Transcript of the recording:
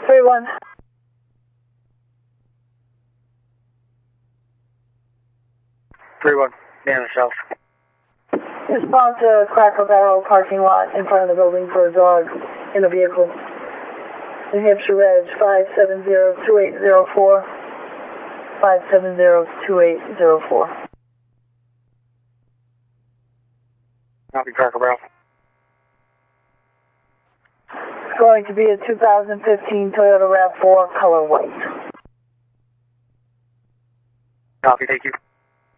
3-1. Man south. Response to Cracker Barrel parking lot in front of the building for a dog in a vehicle. New Hampshire Reg 570-2804. 570-2804. Copy, Cracker Barrel. It's going to be a 2015 Toyota RAV4 color white. Copy, thank you.